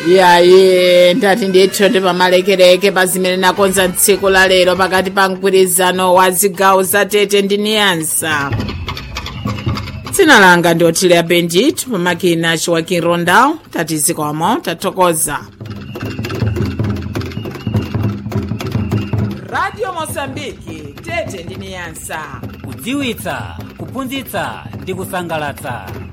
yayi ndati ndithu ndi pamalekereke pa zimene nakonza tsiku la lero pakati pa mgwirizano wa zigawo za Tete ndi Niyansa. Dzina langa ndi Otilia Benjit, pamakina Joaquin Rondao. Tatizikomo tathokoza. Radio Mosambiki, Tete ndi Niyansa. Kudziwitsa, kuphunzitsa ndi kusangalatsa.